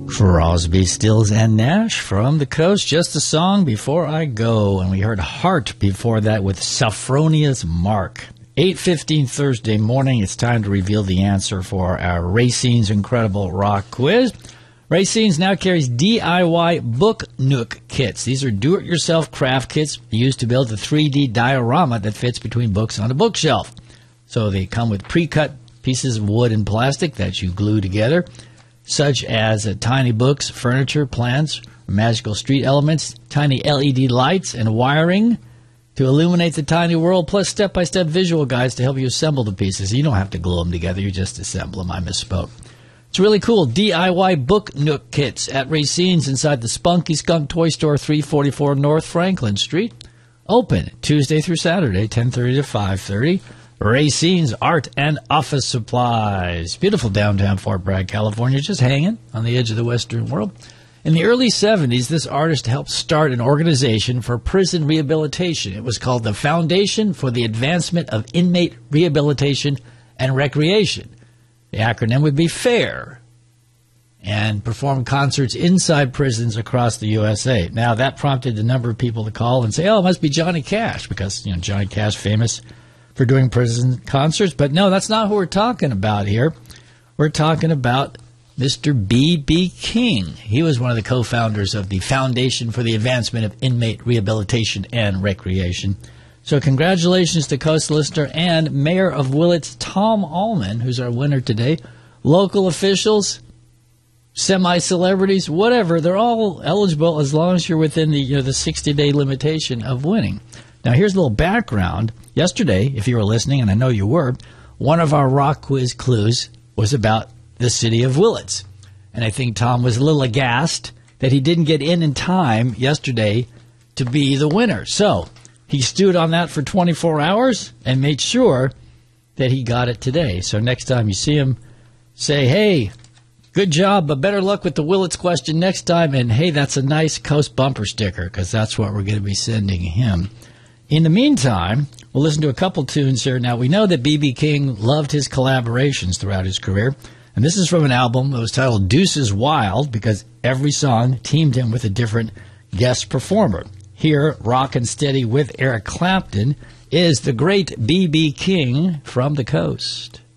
Crosby, Stills, and Nash from the Coast. Just a song before I go. And we heard Heart before that with Sophronia's Mark. 8:15 Thursday morning, it's time to reveal the answer for our Racine's Incredible Rock Quiz. Racine's now carries DIY Book Nook kits. These are do-it-yourself craft kits used to build a 3D diorama that fits between books on a bookshelf. So they come with pre-cut pieces of wood and plastic that you glue together, such as tiny books, furniture, plants, magical street elements, tiny LED lights, and wiring to illuminate the tiny world, plus step-by-step visual guides to help you assemble the pieces. You don't have to glue them together. You just assemble them. I misspoke. It's really cool. DIY Book Nook kits at Racine's inside the Spunky Skunk Toy Store, 344 North Franklin Street. Open Tuesday through Saturday, 10:30 to 5:30. Racine's Art and Office Supplies. Beautiful downtown Fort Bragg, California, just hanging on the edge of the Western world. In the early 70s, this artist helped start an organization for prison rehabilitation. It was called the Foundation for the Advancement of Inmate Rehabilitation and Recreation. The acronym would be FAIR, and performed concerts inside prisons across the USA. Now, that prompted a number of people to call and say, oh, it must be Johnny Cash, because, Johnny Cash famous for doing prison concerts. But no, that's not who we're talking about here. We're talking about Mr. B.B. King. He was one of the co-founders of the Foundation for the Advancement of Inmate Rehabilitation and Recreation. So congratulations to Coast listener and Mayor of Willits, Tom Allman, who's our winner today. Local officials, semi-celebrities, whatever, they're all eligible as long as you're within the 60-day limitation of winning. Now, here's a little background. Yesterday, if you were listening, and I know you were, one of our rock quiz clues was about the city of Willits. And I think Tom was a little aghast that he didn't get in time yesterday to be the winner. So he stewed on that for 24 hours and made sure that he got it today. So next time you see him, say, hey, good job, but better luck with the Willits question next time. And, hey, that's a nice Coast bumper sticker, because that's what we're going to be sending him. In the meantime, we'll listen to a couple tunes here. Now, we know that B.B. King loved his collaborations throughout his career. And this is from an album that was titled Deuces Wild, because every song teamed him with a different guest performer. Here, Rockin' Steady with Eric Clapton, is the great B.B. King from the Coast.